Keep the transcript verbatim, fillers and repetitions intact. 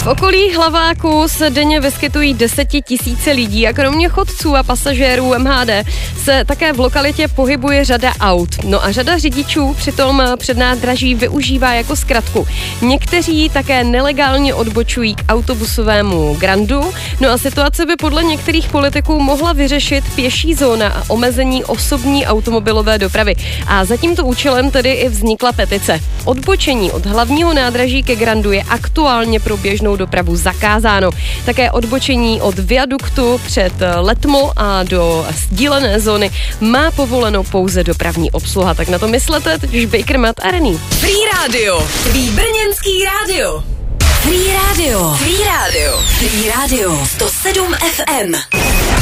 V okolí Hlaváku se denně vyskytují desetitisíce lidí a kromě chodců a pasažérů M H D se také v lokalitě pohybuje řada aut. No a řada řidičů přitom přednádraží využívá jako zkratku. Někteří také nelegálně odbočují k autobusovému grandu. No a situace by podle některých politiků mohla vyřešit pěší zóna a omezení osobní automobilové dopravy. A za tímto účelem tedy i vznikla petice. Odbočení od hlavního nádraží ke grandu je aktuálně pro běžnou dopravu zakázáno. Také odbočení od viaduktu před Letmo a do sdílené zóny má povoleno pouze dopravní obsluha. Tak na to myslete, totiž Baker, Matt a Rený. Free Radio, tvý brněnský rádio. Free Radio, Free Radio, Free Radio, sto sedm F M.